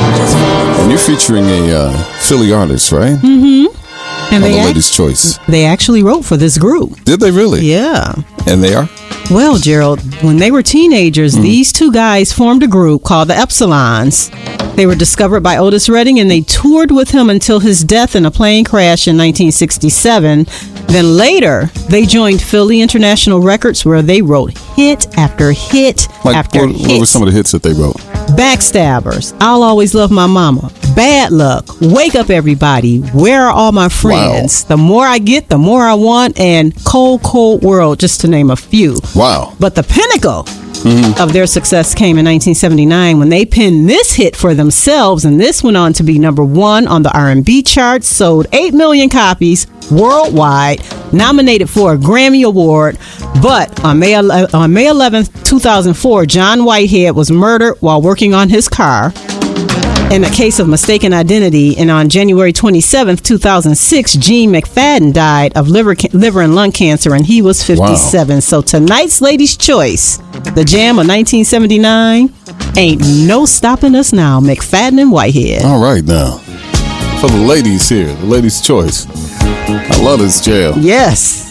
And you're featuring a Philly artist, right? Mm-hmm. And on the Ladies' Choice. They actually wrote for this group. Did they really? Yeah. And they are? Well, Gerald, when they were teenagers, these two guys formed a group called the Epsilons. They were discovered by Otis Redding, and they toured with him until his death in a plane crash in 1967. Then later, they joined Philly International Records, where they wrote hit after hit after hit. What were some of the hits that they wrote? Backstabbers, I'll Always Love My Mama, Bad Luck, Wake Up Everybody, Where Are All My Friends, Wow. The More I Get, The More I Want, and Cold, Cold World, just to name a few. Wow. But the pinnacle of their success came in 1979 when they penned this hit for themselves, and this went on to be number one on the R&B charts, sold 8 million copies worldwide, nominated for a Grammy Award. But on May 11th, 2004, John Whitehead was murdered while working on his car in a case of mistaken identity. And on January 27th, 2006, Gene McFadden died of liver and lung cancer, and he was 57. Wow. So tonight's Ladies' Choice, the jam of 1979, Ain't No Stopping Us Now, McFadden and Whitehead. All right, now, for the ladies here, the Ladies' Choice. I love this jam. Yes.